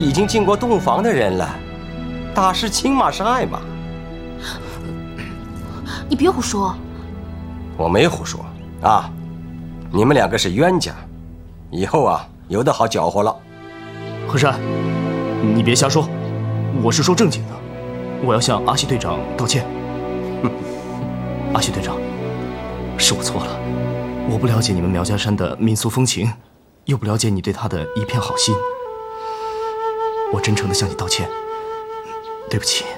已经进过洞房的人了，打是亲，骂是爱嘛。 你别胡说。 我没胡说啊，你们两个是冤家，以后啊有的好搅和了。 和山，你别瞎说，我是说正经的，我要向阿西队长道歉。阿西队长，是我错了，我不了解你们苗家山的民俗风情，又不了解你对他的一片好心，我真诚地向你道歉，对不起。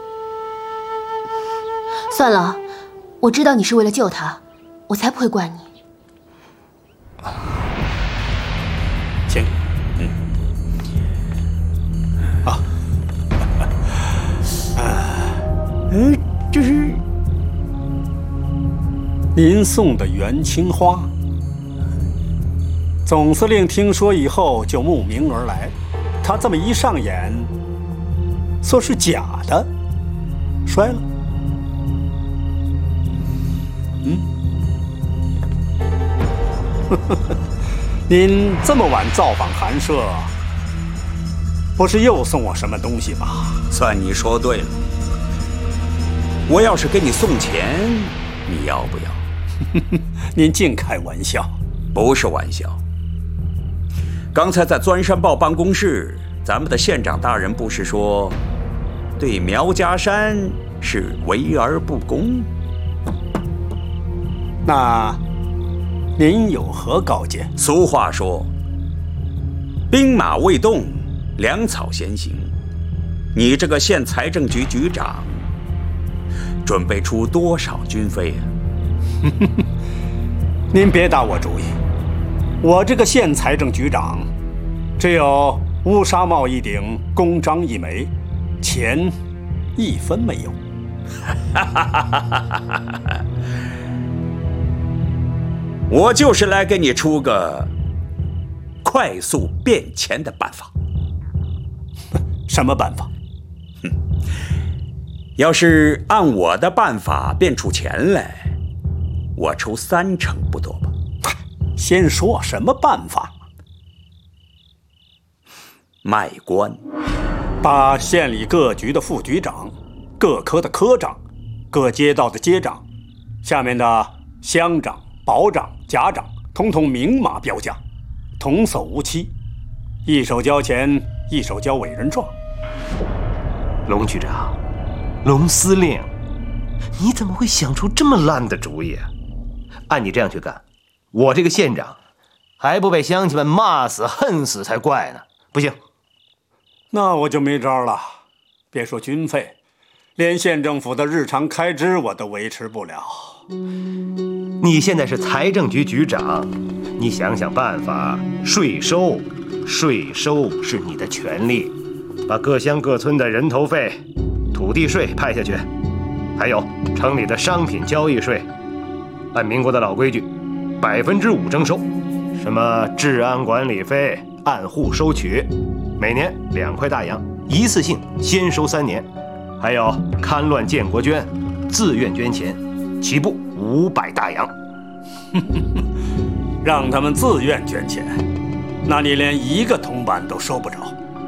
算了，我知道你是为了救他，我才不会怪你。 行，这是您送的元青花。总司令听说以后就慕名而来，他这么一上演，说是假的，摔了。您这么晚造访寒舍，不是又送我什么东西吧？ 算你说对了。我要是给你送钱，你要不要？ 您净开玩笑。 不是玩笑。刚才在钻山报办公室，咱们的县长大人不是说，对苗家山是围而不攻？ 那您有何高见？ 俗话说，兵马未动，粮草先行。你这个县财政局局长，准备出多少军费啊？ 您别打我主意，我这个县财政局长，只有乌纱帽一顶，公章一枚，钱一分没有。 我就是来给你出个快速变钱的办法。 什么办法？ 要是按我的办法变出钱来，我出30%不多吧？ 先说什么办法？ 卖官， 把县里各局的副局长、各科的科长、各街道的街长、下面的乡长、保长、甲长，统统明码标价，童叟无欺，一手交钱，一手交委任状。 龙局长，龙司令，你怎么会想出这么烂的主意啊？按你这样去干，我这个县长还不被乡亲们骂死恨死才怪呢！不行， 那我就没招了。别说军费，连县政府的日常开支我都维持不了。 你现在是财政局局长，你想想办法。税收是你的权利，把各乡各村的人头费、土地税派下去，还有城里的商品交易税，按民国的老规矩，5%征收。什么治安管理费按户收取，每年2块大洋，一次性先收3年。还有戡乱建国捐，自愿捐钱，起步500大洋。 让他们自愿捐钱，那你连一个铜板都收不着。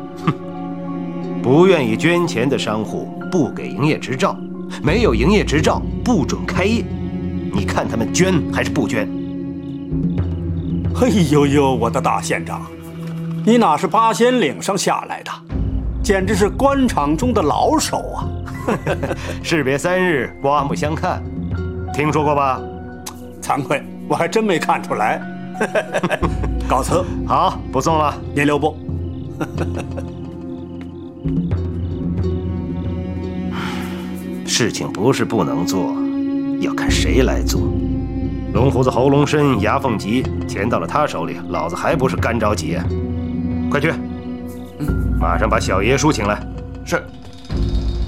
不愿意捐钱的商户不给营业执照，没有营业执照不准开业。你看他们捐还是不捐？ 哎呦呦，我的大县长，你哪是八仙岭上下来的，简直是官场中的老手啊！ 士别3日，刮目相看，听说过吧？ 惭愧，我还真没看出来。告辞。 好，不送了， 您留步。 事情不是不能做，要看谁来做。龙胡子喉咙深，牙缝急，钱到了他手里，老子还不是干着急啊！快去，马上把小爷叔请来。 是。